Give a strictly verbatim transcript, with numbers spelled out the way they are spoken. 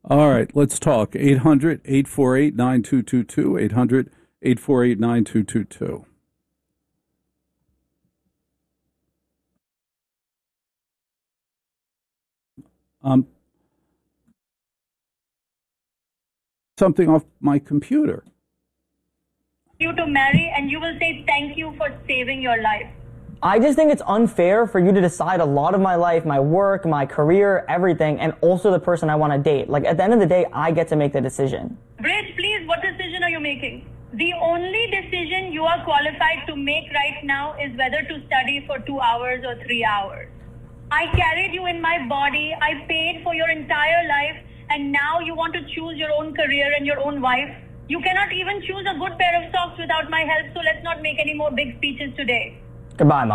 All right, let's talk. eight hundred, eight four eight, nine two two two. eight hundred, eight four eight, nine two two two. Um, something off my computer. You to marry, and you will say thank you for saving your life. I just think it's unfair for you to decide a lot of my life, my work, my career, everything, and also the person I want to date. Like, at the end of the day, I get to make the decision. Bridge, please, what decision are you making? The only decision you are qualified to make right now is whether to study for two hours or three hours. I carried you in my body. I paid for your entire life, and now you want to choose your own career and your own wife. You cannot even choose a good pair of socks without my help, so let's not make any more big speeches today. Goodbye, Mom.